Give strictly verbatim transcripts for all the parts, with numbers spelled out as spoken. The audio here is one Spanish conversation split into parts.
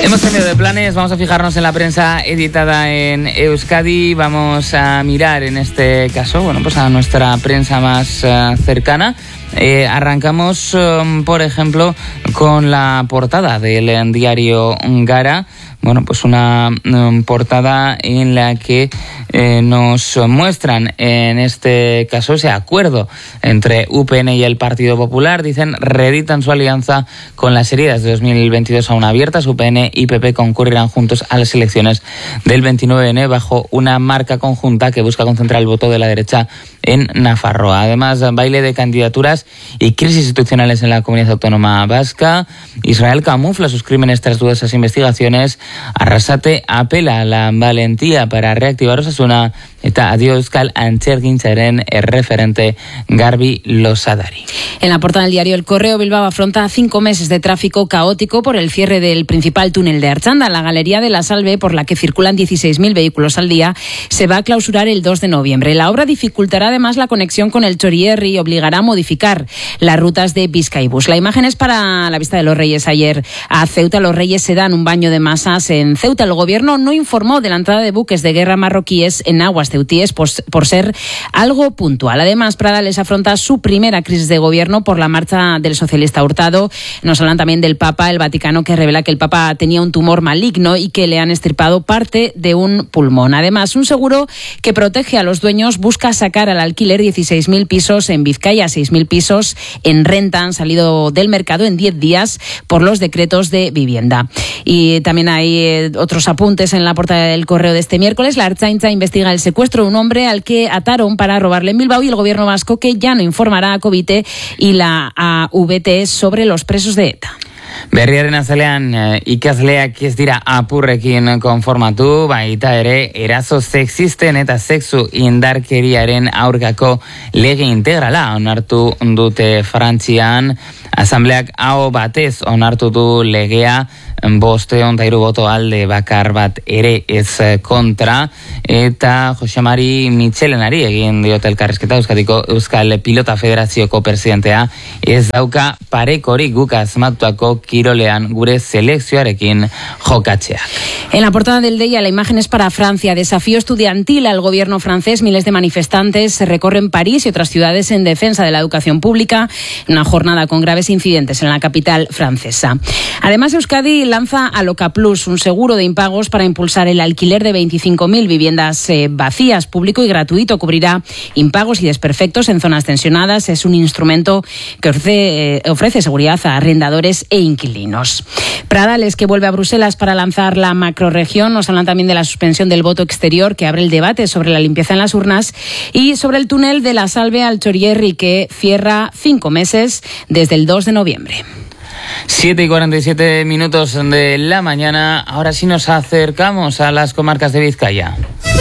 Hemos tenido de planes, vamos a fijarnos en la prensa editada en Euskadi, vamos a mirar en este caso, bueno, pues a nuestra prensa más uh, cercana. Eh, arrancamos, um, por ejemplo, con la portada del diario Gara. Bueno, pues una um, portada en la que eh, nos muestran en este caso ese acuerdo entre U P N y el Partido Popular. Dicen, reeditan su alianza con las heridas de dos mil veintidós aún abiertas. U P N y P P concurrirán juntos a las elecciones del veintinueve de enero bajo una marca conjunta que busca concentrar el voto de la derecha en Nafarroa. Además, baile de candidaturas y crisis institucionales en la comunidad autónoma vasca. Israel camufla sus crímenes tras dudosas investigaciones. Arrasate apela a la valentía para reactivar Osasuna eta adio euskal antzergintzaren referente Garbi Losadari. En la portada del diario El Correo, Bilbao afronta cinco meses de tráfico caótico por el cierre del principal túnel de Archanda. La Galería de la Salve, por la que circulan dieciséis mil vehículos al día, se va a clausurar el dos de noviembre. La obra dificultará además la conexión con el Chorierri y obligará a modificar las rutas de Bizkaibus. La imagen es para la vista de los Reyes ayer a Ceuta. Los Reyes se dan un baño de masas en Ceuta. El gobierno no informó de la entrada de buques de guerra marroquíes en aguas ceutíes por, por ser algo puntual. Además, Pradales afronta su primera crisis de gobierno por la marcha del socialista Hurtado. Nos hablan también del Papa, el Vaticano, que revela que el Papa tenía un tumor maligno y que le han extirpado parte de un pulmón. Además, un seguro que protege a los dueños busca sacar al alquiler dieciséis mil pisos en Vizcaya, seis mil pisos en renta han salido del mercado en diez días por los decretos de vivienda. Y también hay eh, otros apuntes en la portada del Correo de este miércoles. La Ertzaintza investiga el secuestro de un hombre al que ataron para robarle en Bilbao y el gobierno vasco que ya no informará a Covite y la A V T sobre los presos de ETA. Berriaren azalean eh, ikasleak ez dira apurrekin konformatu, baita ere eraso sexisten eta sexu indarkeriaren aurkako lege integrala onartu dute Frantzian. Asambleak aho batez onartu du legea, bosteon tairu boto alde bakar bat ere ez kontra, eta Jose Mari Mitxelenari egin diote elkarrizketa Euskadiko Euskal Pilota Federazioko presidentea, ez dauka parekorik guk asmatuako kirolean gure selekzioarekin jokatzeak. En la portada del D E I A la imagen es para Francia. Desafío estudiantil al gobierno francés. Miles de manifestantes se recorren París y otras ciudades en defensa de la educación pública, en una jornada con graves incidentes en la capital francesa. Además, Euskadi lanza Aloca Plus, un seguro de impagos para impulsar el alquiler de veinticinco mil viviendas eh, vacías, público y gratuito. Cubrirá impagos y desperfectos en zonas tensionadas. Es un instrumento que ofrece, eh, ofrece seguridad a arrendadores e inquilinos. Pradales, que vuelve a Bruselas para lanzar la macrorregión. Nos hablan también de la suspensión del voto exterior, que abre el debate sobre la limpieza en las urnas, y sobre el túnel de la Salve al Chorierri, que cierra cinco meses desde el dos de noviembre. siete y cuarenta y siete minutos de la mañana. Ahora sí nos acercamos a las comarcas de Vizcaya.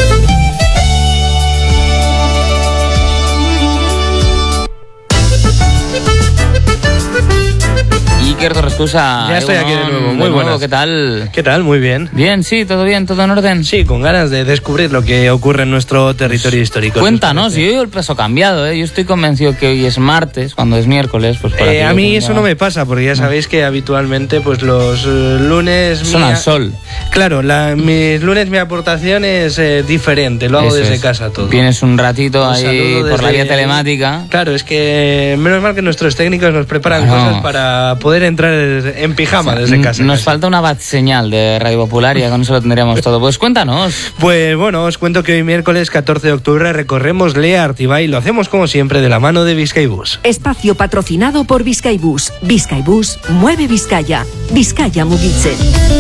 Iker Torrescusa. Ya estoy aquí de nuevo. Muy buenas. ¿Qué tal? ¿Qué tal? Muy bien. Bien, sí, todo bien, todo en orden. Sí, con ganas de descubrir lo que ocurre en nuestro territorio histórico. Cuéntanos, yo oigo el peso cambiado, ¿eh? Yo estoy convencido que hoy es martes, cuando es miércoles, pues por eh, aquí A mí tengo... eso no me pasa, porque ya sabéis que habitualmente pues los uh, lunes... Son mi... al sol. Claro, la, mis lunes mi aportación es eh, diferente, lo hago eso desde es. casa todo. Tienes un ratito un ahí por desde... la vía telemática. Claro, es que menos mal que nuestros técnicos nos preparan no. cosas para poder entrar en pijama, o sea, desde casa. Nos casi. falta una bat señal de Radio Popular y ya con eso lo tendríamos todo. Pues cuéntanos. Pues bueno, os cuento que hoy miércoles catorce de octubre recorremos Lea Artibay y lo hacemos como siempre de la mano de Bizkaibus. Espacio patrocinado por Bizkaibus. Bizkaibus mueve Vizcaya. Vizcaya Mugitzen.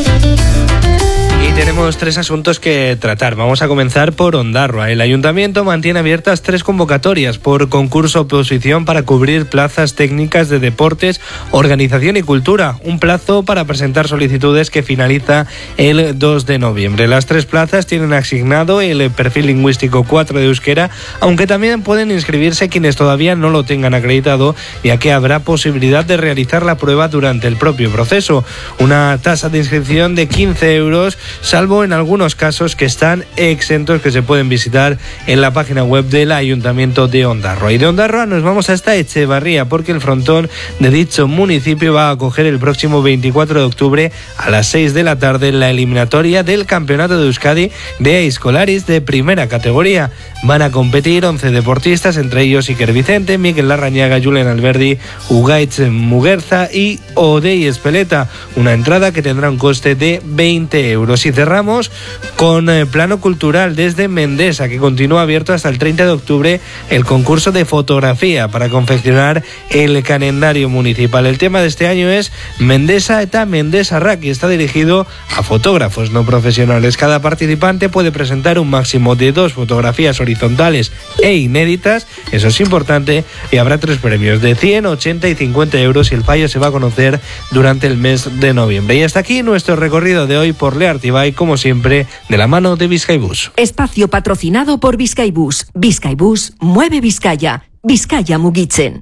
Y tenemos tres asuntos que tratar. Vamos a comenzar por Ondarroa. El ayuntamiento mantiene abiertas tres convocatorias por concurso oposición para cubrir plazas técnicas de deportes, organización y cultura. Un plazo para presentar solicitudes que finaliza el dos de noviembre. Las tres plazas tienen asignado el perfil lingüístico cuatro de euskera, aunque también pueden inscribirse quienes todavía no lo tengan acreditado, ya que habrá posibilidad de realizar la prueba durante el propio proceso. Una tasa de inscripción de quince euros salvo en algunos casos que están exentos, que se pueden visitar en la página web del Ayuntamiento de Ondarroa. Y de Ondarroa nos vamos hasta Echevarría, porque el frontón de dicho municipio va a acoger el próximo veinticuatro de octubre a las seis de la tarde la eliminatoria del Campeonato de Euskadi de Aizkolaris de primera categoría. Van a competir once deportistas, entre ellos Iker Vicente, Mikel Larrañaga, Julen Alberdi, Ugaitz Muguerza y Odey Espeleta. Una entrada que tendrá un coste de veinte euros. Y cerramos con eh, plano cultural desde Mendesa, que continúa abierto hasta el treinta de octubre el concurso de fotografía para confeccionar el calendario municipal. El tema de este año es Mendesa eta Mendesa Rack y está dirigido a fotógrafos no profesionales. Cada participante puede presentar un máximo de dos fotografías horizontales e inéditas, eso es importante, y habrá tres premios de cien, ochenta y cincuenta euros y el fallo se va a conocer durante el mes de noviembre. Y hasta aquí nuestro recorrido de hoy por Leartibay, como siempre, de la mano de Bizkaibus. Espacio patrocinado por Bizkaibus. Bizkaibus mueve Vizcaya. Vizcaya mugitzen.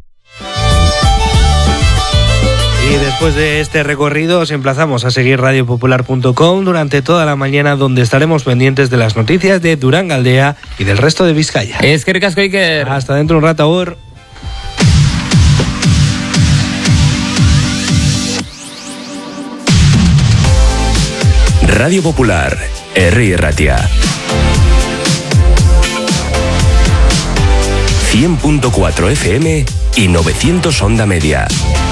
Y después de este recorrido os emplazamos a seguir radio popular punto com durante toda la mañana, donde estaremos pendientes de las noticias de Durangaldea y del resto de Vizcaya. Es que ricasco, Iker. Hasta dentro de un rato, ahora. Radio Popular, Herri Ratia. cien punto cuatro F M y novecientos onda media.